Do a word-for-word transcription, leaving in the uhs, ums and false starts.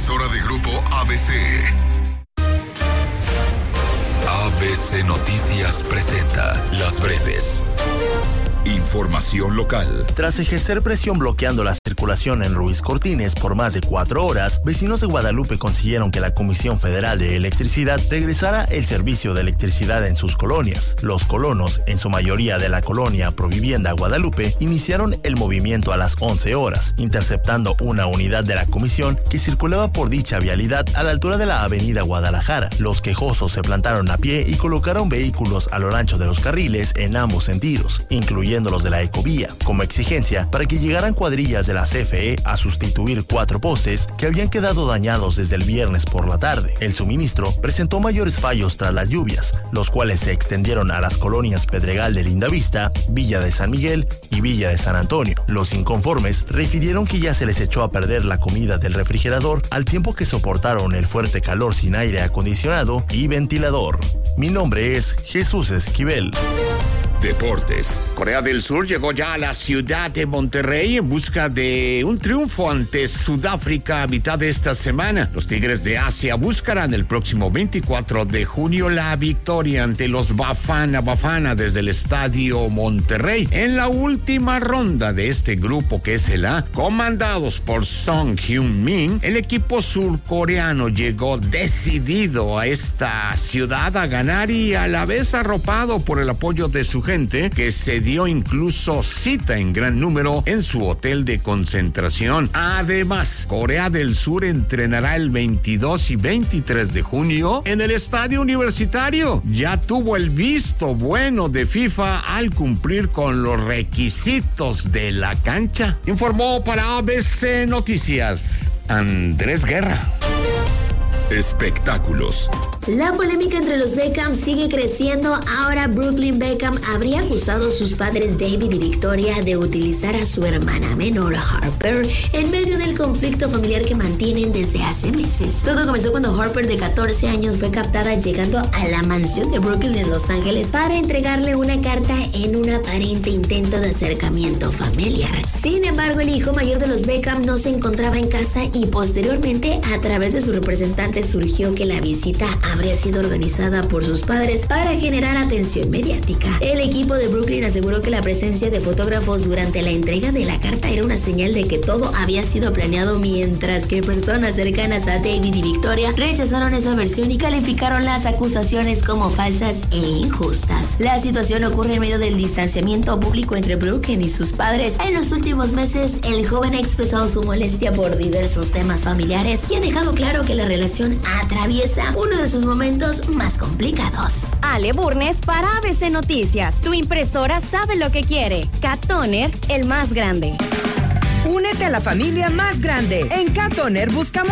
emisora de Grupo A B C. A B C Noticias presenta Las Breves. Información local. Tras ejercer presión bloqueando la circulación en Ruiz Cortines por más de cuatro horas, vecinos de Guadalupe consiguieron que la Comisión Federal de Electricidad regresara el servicio de electricidad en sus colonias. Los colonos, en su mayoría de la colonia Provivienda Guadalupe, iniciaron el movimiento a las once horas, interceptando una unidad de la comisión que circulaba por dicha vialidad a la altura de la avenida Guadalajara. Los quejosos se plantaron a pie y colocaron vehículos a lo ancho de los carriles en ambos sentidos, incluyendo los de la Ecovía, como exigencia para que llegaran cuadrillas de la C F E a sustituir cuatro postes que habían quedado dañados desde el viernes por la tarde. El suministro presentó mayores fallos tras las lluvias, los cuales se extendieron a las colonias Pedregal de Lindavista, Villa de San Miguel y Villa de San Antonio. Los inconformes refirieron que ya se les echó a perder la comida del refrigerador al tiempo que soportaron el fuerte calor sin aire acondicionado y ventilador. Mi nombre es Jesús Esquivel. Deportes. Corea del Sur llegó ya a la ciudad de Monterrey en busca de un triunfo ante Sudáfrica a mitad de esta semana. Los Tigres de Asia buscarán el próximo veinticuatro de junio la victoria ante los Bafana Bafana desde el Estadio Monterrey en la última ronda de este grupo que es el A, comandados por Song Hyun-min. El equipo surcoreano llegó decidido a esta ciudad a ganar y a la vez arropado por el apoyo de su gente, que se dio incluso cita en gran número en su hotel de concentración. Además, Corea del Sur entrenará el veintidós y veintitrés de junio en el Estadio Universitario. Ya tuvo el visto bueno de FIFA al cumplir con los requisitos de la cancha. Informó para A B C Noticias, Andrés Guerra. Espectáculos. La polémica entre los Beckham sigue creciendo. Ahora Brooklyn Beckham habría acusado a sus padres David y Victoria de utilizar a su hermana menor Harper en medio del conflicto familiar que mantienen desde hace meses. Todo comenzó cuando Harper, de catorce años, fue captada llegando a la mansión de Brooklyn en Los Ángeles para entregarle una carta en un aparente intento de acercamiento familiar. Sin embargo, el hijo mayor de los Beckham no se encontraba en casa y posteriormente, a través de su representante, surgió que la visita habría sido organizada por sus padres para generar atención mediática. El equipo de Brooklyn aseguró que la presencia de fotógrafos durante la entrega de la carta era una señal de que todo había sido planeado, mientras que personas cercanas a David y Victoria rechazaron esa versión y calificaron las acusaciones como falsas e injustas. La situación ocurre en medio del distanciamiento público entre Brooklyn y sus padres. En los últimos meses, el joven ha expresado su molestia por diversos temas familiares y ha dejado claro que la relación atraviesa uno de sus momentos más complicados. Ale Burnes para A B C Noticias. Tu impresora sabe lo que quiere. Cat Toner, el más grande. Únete a la familia más grande. En Cat Toner buscamos